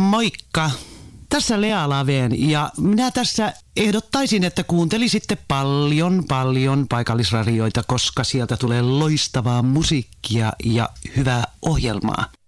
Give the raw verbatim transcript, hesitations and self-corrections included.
Moikka! Tässä Lea Laveen ja minä tässä ehdottaisin, että kuuntelisitte paljon, paljon paikallisradioita, koska sieltä tulee loistavaa musiikkia ja hyvää ohjelmaa.